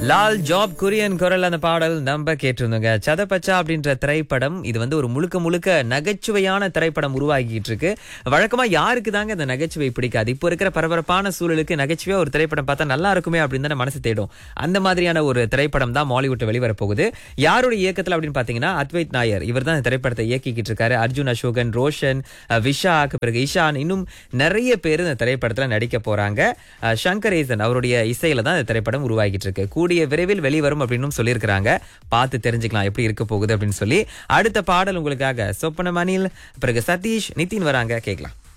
Lal job Korean குரல் அந்த பாடல் நம்ம கேட்டிருந்தோங்க. சதபச்சா அப்படின்ற திரைப்படம் இது வந்து ஒரு முழுக்க முழுக்க நகைச்சுவையான திரைப்படம் உருவாகிட்டு இருக்கு. வழக்கமா யாருக்கு தாங்க இந்த நகைச்சுவை பிடிக்காது? இப்போ இருக்கிற பரபரப்பான சூழலுக்கு நகைச்சுவையா ஒரு திரைப்படம் பார்த்தா நல்லா இருக்குமே அப்படின்னு தானே மனசு தேடும். அந்த மாதிரியான ஒரு திரைப்படம் தான் மாலிவுட் வெளிவர போகுது. யாருடைய இயக்கத்துல அப்படின்னு பாத்தீங்கன்னா அத்வைத் நாயர் இவர் தான் இந்த திரைப்படத்தை இயக்கிக்கிட்டு இருக்காரு. அர்ஜுன் அசோகன், ரோஷன், விஷாக், பிறகு இஷான், இன்னும் நிறைய பேர் இந்த திரைப்படத்துல நடிக்க போறாங்க. சங்கரேசன் அவருடைய இசையில தான் இந்த திரைப்படம் உருவாகிட்டு இருக்கு. கூடிய விரைவில் வெளிவரும் அப்படின்னு சொல்லியிருக்கிறாங்க. பார்த்து தெரிஞ்சுக்கலாம் எப்படி இருக்க போகுது அப்படின்னு சொல்லி. அடுத்த பாடல் உங்களுக்காக சொப்பன மணில், பிறகு சதீஷ், நிதின் வராங்க, கேட்கலாம்.